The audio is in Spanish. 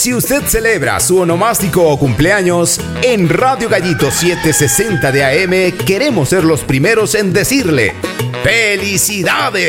Si usted celebra su onomástico o cumpleaños, en Radio Gallito 760 de AM queremos ser los primeros en decirle ¡felicidades!